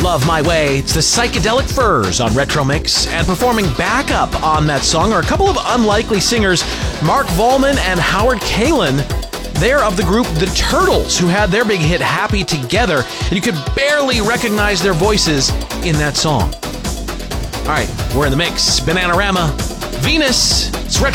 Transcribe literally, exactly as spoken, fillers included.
Love My Way. It's the Psychedelic Furs on Retro Mix. And performing backup on that song are a couple of unlikely singers, Mark Volman and Howard Kalin. They're of the group The Turtles, who had their big hit Happy together, and you could barely recognize their voices in that song. All right, we're in the mix. Bananarama, Venus, it's Retro